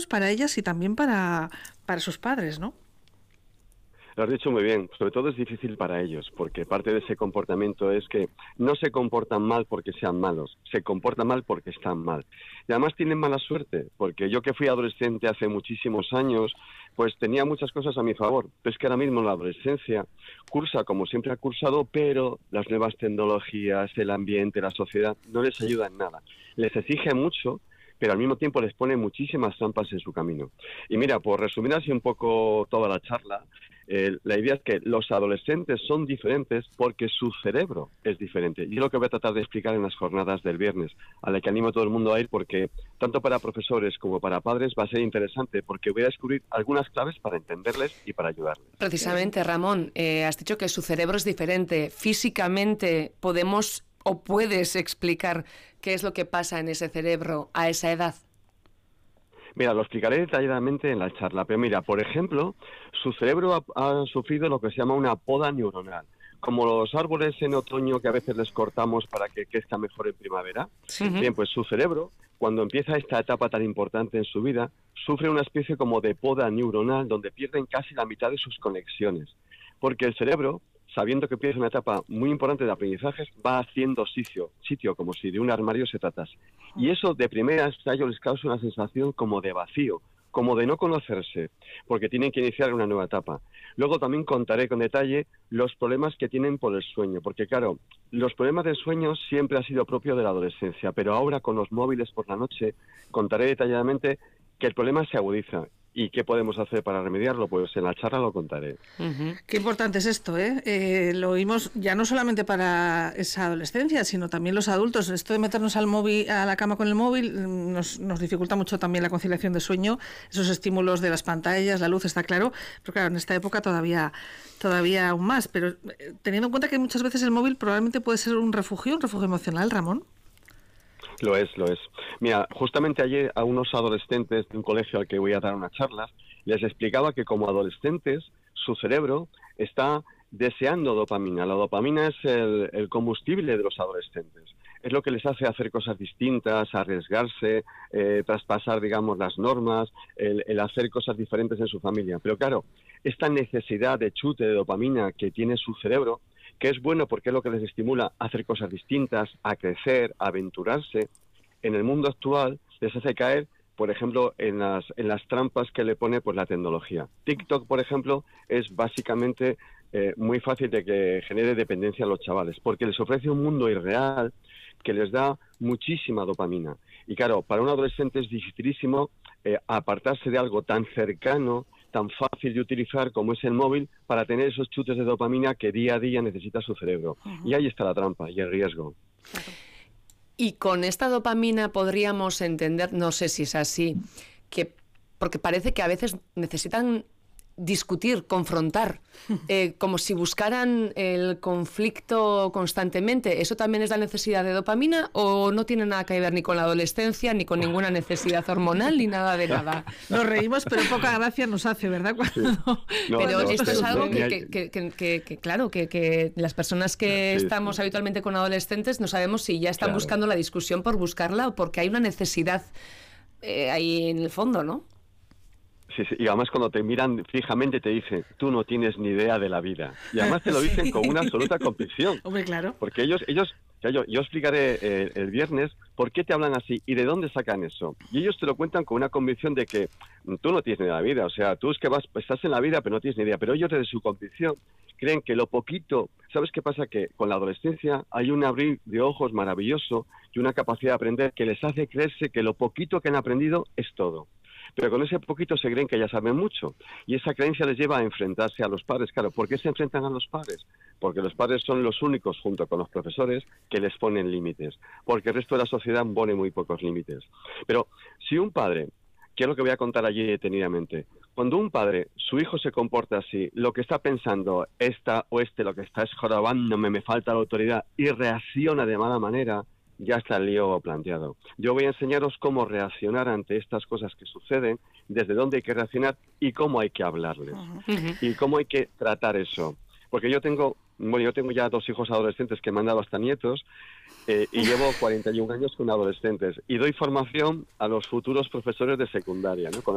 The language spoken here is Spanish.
para ellas y también para sus padres, ¿no? Lo has dicho muy bien, sobre todo es difícil para ellos, porque parte de ese comportamiento es que no se comportan mal porque sean malos, se comportan mal porque están mal. Y además tienen mala suerte, porque yo que fui adolescente hace muchísimos años, pues tenía muchas cosas a mi favor. Pero es que ahora mismo la adolescencia cursa como siempre ha cursado, pero las nuevas tecnologías, el ambiente, la sociedad, no les ayuda en nada. Les exige mucho, pero al mismo tiempo les pone muchísimas trampas en su camino. Y mira, por resumir así un poco toda la charla, la idea es que los adolescentes son diferentes porque su cerebro es diferente. Y es lo que voy a tratar de explicar en las jornadas del viernes, a la que animo a todo el mundo a ir porque tanto para profesores como para padres va a ser interesante porque voy a descubrir algunas claves para entenderles y para ayudarles. Precisamente, Ramón, has dicho que su cerebro es diferente. Físicamente podemos o puedes explicar qué es lo que pasa en ese cerebro a esa edad. Mira, lo explicaré detalladamente en la charla, pero mira, por ejemplo, su cerebro ha sufrido lo que se llama una poda neuronal. Como los árboles en otoño que a veces les cortamos para que crezca mejor en primavera. Sí. Bien, pues su cerebro, cuando empieza esta etapa tan importante en su vida, sufre una especie como de poda neuronal donde pierden casi la mitad de sus conexiones. Porque el cerebro, sabiendo que empieza una etapa muy importante de aprendizajes, va haciendo sitio, como si de un armario se tratase. Y eso de primeras a ellos les causa una sensación como de vacío, como de no conocerse, porque tienen que iniciar una nueva etapa. Luego también contaré con detalle los problemas que tienen por el sueño, porque claro, los problemas del sueño siempre ha sido propio de la adolescencia, pero ahora con los móviles por la noche contaré detalladamente que el problema se agudiza. ¿Y qué podemos hacer para remediarlo? Pues en la charla lo contaré. Qué importante es esto, ¿eh? Lo oímos ya no solamente para esa adolescencia, sino también los adultos. Esto de meternos al móvil, a la cama con el móvil nos dificulta mucho también la conciliación de sueño, esos estímulos de las pantallas, la luz, está claro, pero claro, en esta época todavía aún más. Pero teniendo en cuenta que muchas veces el móvil probablemente puede ser un refugio emocional, Ramón. Lo es. Mira, justamente ayer a unos adolescentes de un colegio al que voy a dar unas charlas, les explicaba que como adolescentes su cerebro está deseando dopamina. La dopamina es el combustible de los adolescentes. Es lo que les hace hacer cosas distintas, arriesgarse, traspasar, digamos, las normas, el hacer cosas diferentes en su familia. Pero claro, esta necesidad de chute de dopamina que tiene su cerebro, que es bueno porque es lo que les estimula a hacer cosas distintas, a crecer, a aventurarse, en el mundo actual les hace caer, por ejemplo, en las trampas que le pone pues la tecnología. TikTok, por ejemplo, es básicamente muy fácil de que genere dependencia a los chavales, porque les ofrece un mundo irreal que les da muchísima dopamina. Y claro, para un adolescente es dificilísimo apartarse de algo tan cercano, tan fácil de utilizar como es el móvil para tener esos chutes de dopamina que día a día necesita su cerebro. Y ahí está la trampa y el riesgo. Y con esta dopamina podríamos entender, no sé si es así, que porque parece que a veces necesitan discutir, confrontar, como si buscaran el conflicto constantemente. ¿Eso también es la necesidad de dopamina o no tiene nada que ver ni con la adolescencia, ni con ninguna necesidad hormonal, ni nada de nada? Nos reímos, pero poca gracia nos hace, ¿verdad? Pero esto es algo que claro, que las personas que estamos habitualmente con adolescentes no sabemos si ya están buscando la discusión por buscarla o porque hay una necesidad ahí en el fondo, ¿no? Sí, y además cuando te miran fijamente te dicen, tú no tienes ni idea de la vida. Y además te lo dicen con una absoluta convicción. Hombre, claro. Porque yo explicaré el viernes por qué te hablan así y de dónde sacan eso. Y ellos te lo cuentan con una convicción de que tú no tienes ni idea de la vida. O sea, tú es que estás en la vida pero no tienes ni idea. Pero ellos desde su convicción creen que lo poquito... ¿Sabes qué pasa? Que con la adolescencia hay un abrir de ojos maravilloso y una capacidad de aprender que les hace creerse que lo poquito que han aprendido es todo. Pero con ese poquito se creen que ya saben mucho. Y esa creencia les lleva a enfrentarse a los padres. Claro, ¿por qué se enfrentan a los padres? Porque los padres son los únicos, junto con los profesores, que les ponen límites. Porque el resto de la sociedad pone muy pocos límites. Pero si un padre, que es lo que voy a contar allí detenidamente, cuando un padre, su hijo se comporta así, lo que está pensando, esta o lo que está es jorobándome, me falta la autoridad, y reacciona de mala manera, ya está el lío planteado. Yo voy a enseñaros cómo reaccionar ante estas cosas que suceden, desde dónde hay que reaccionar y cómo hay que hablarles. Y cómo hay que tratar eso. Porque yo tengo ya 2 hijos adolescentes que me han dado hasta nietos y llevo 41 años con adolescentes. Y doy formación a los futuros profesores de secundaria, ¿no?